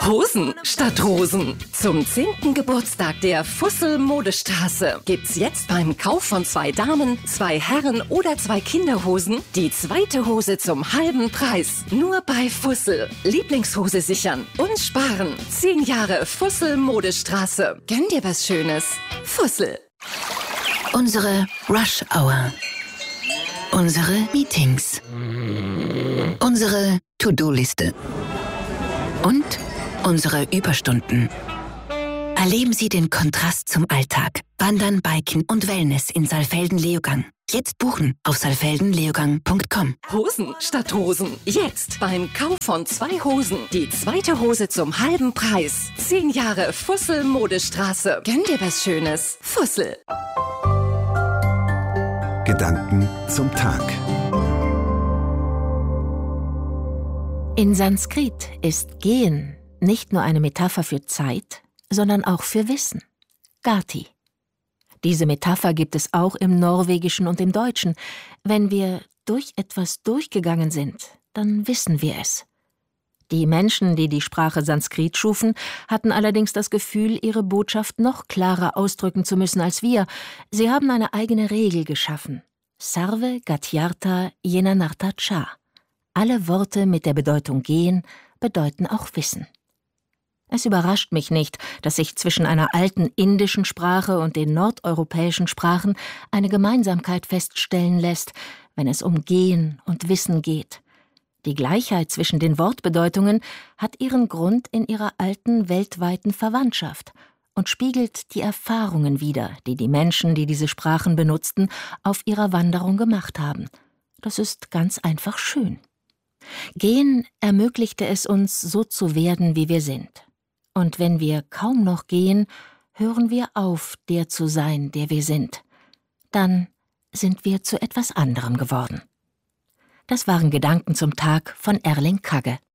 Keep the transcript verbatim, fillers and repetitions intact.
Hosen statt Rosen. Zum zehnten Geburtstag der Fussel-Modestraße gibt's jetzt beim Kauf von zwei Damen, zwei Herren oder zwei Kinderhosen die zweite Hose zum halben Preis. Nur bei Fussel. Lieblingshose sichern und sparen. Zehn Jahre Fussel-Modestraße. Gönn dir was Schönes. Fussel. Unsere Rush Hour. Unsere Meetings. Unsere To-Do-Liste. Und unsere Überstunden. Erleben Sie den Kontrast zum Alltag. Wandern, Biken und Wellness in Saalfelden-Leogang. Jetzt buchen auf saalfelden leogang punkt com. Hosen statt Rosen. Jetzt beim Kauf von zwei Hosen die zweite Hose zum halben Preis. Zehn Jahre Fussel-Modestraße. Gönn dir was Schönes. Fussel. Gedanken zum Tag. In Sanskrit ist Gehen nicht nur eine Metapher für Zeit, sondern auch für Wissen. Gati. Diese Metapher gibt es auch im Norwegischen und im Deutschen. Wenn wir durch etwas durchgegangen sind, dann wissen wir es. Die Menschen, die die Sprache Sanskrit schufen, hatten allerdings das Gefühl, ihre Botschaft noch klarer ausdrücken zu müssen als wir. Sie haben eine eigene Regel geschaffen. Sarve Gatyartha Yenanartha Cha. Alle Worte mit der Bedeutung gehen bedeuten auch Wissen. Es überrascht mich nicht, dass sich zwischen einer alten indischen Sprache und den nordeuropäischen Sprachen eine Gemeinsamkeit feststellen lässt, wenn es um Gehen und Wissen geht. Die Gleichheit zwischen den Wortbedeutungen hat ihren Grund in ihrer alten weltweiten Verwandtschaft und spiegelt die Erfahrungen wider, die die Menschen, die diese Sprachen benutzten, auf ihrer Wanderung gemacht haben. Das ist ganz einfach schön. Gehen ermöglichte es uns, so zu werden, wie wir sind. Und wenn wir kaum noch gehen, hören wir auf, der zu sein, der wir sind. Dann sind wir zu etwas anderem geworden. Das waren Gedanken zum Tag von Erling Kagge.